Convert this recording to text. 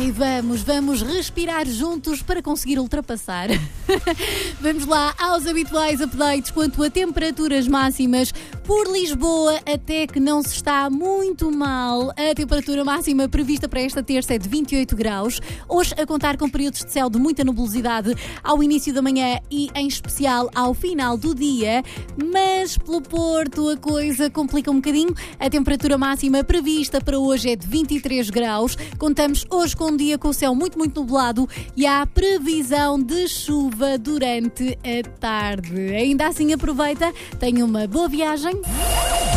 Ai, vamos respirar juntos para conseguir ultrapassar. Vamos lá aos habituais updates quanto a temperaturas máximas por Lisboa, até que não se está muito mal. A temperatura máxima prevista para esta terça é de 28 graus. Hoje a contar com períodos de céu de muita nebulosidade ao início da manhã e em especial ao final do dia. Mas pelo Porto a coisa complica um bocadinho. A temperatura máxima prevista para hoje é de 23 graus. Contamos hoje com um dia com o céu muito nublado e há previsão de chuva durante a tarde. Ainda assim aproveita, tenha uma boa viagem.